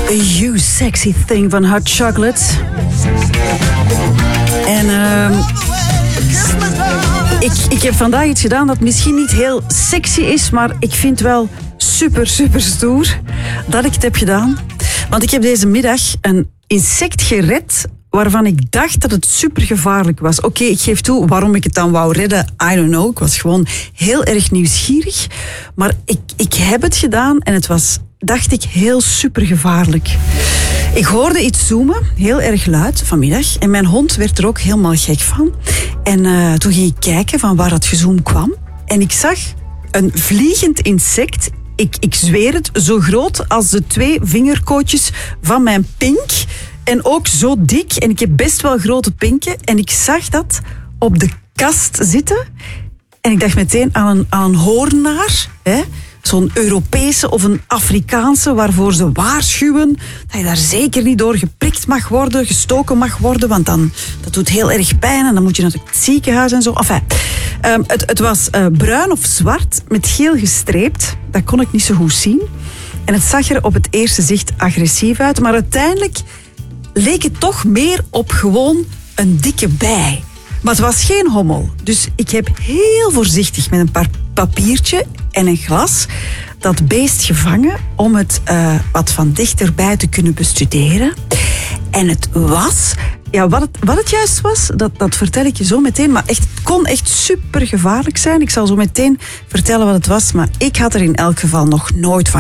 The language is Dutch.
You Sexy Thing van Hot Chocolate. En ik heb vandaag iets gedaan dat misschien niet heel sexy is, maar ik vind wel super, super stoer dat ik het heb gedaan. Want ik heb deze middag een insect gered waarvan ik dacht dat het super gevaarlijk was. Oké, ik geef toe, waarom ik het dan wou redden, I don't know. Ik was gewoon heel erg nieuwsgierig. Maar ik heb het gedaan en het was, dacht ik, heel super gevaarlijk. Ik hoorde iets zoomen, heel erg luid vanmiddag. En mijn hond werd er ook helemaal gek van. En toen ging ik kijken van waar dat gezoom kwam. En ik zag een vliegend insect. Ik zweer het, zo groot als de 2 vingerkootjes van mijn pink. En ook zo dik. En ik heb best wel grote pinken. En ik zag dat op de kast zitten. En ik dacht meteen aan een hoornaar. Hè? Zo'n Europese of een Afrikaanse waarvoor ze waarschuwen dat je daar zeker niet door geprikt mag worden, gestoken mag worden, want dan dat doet heel erg pijn en dan moet je naar het ziekenhuis en zo. Enfin, het was bruin of zwart met geel gestreept. Dat kon ik niet zo goed zien. En het zag er op het eerste zicht agressief uit, maar uiteindelijk leek het toch meer op gewoon een dikke bij. Maar het was geen hommel. Dus ik heb heel voorzichtig met een papiertje en een glas dat beest gevangen om het wat van dichterbij te kunnen bestuderen. En het was... Ja, wat het juist was, dat vertel ik je zo meteen. Maar echt, het kon echt super gevaarlijk zijn. Ik zal zo meteen vertellen wat het was. Maar ik had er in elk geval nog nooit van